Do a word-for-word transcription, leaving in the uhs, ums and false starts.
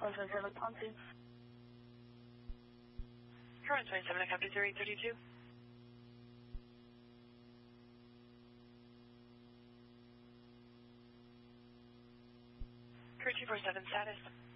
one seven seven, Pontoon. Current twenty-seven, I copy zero eight thirty-two. Crew two four seven, status.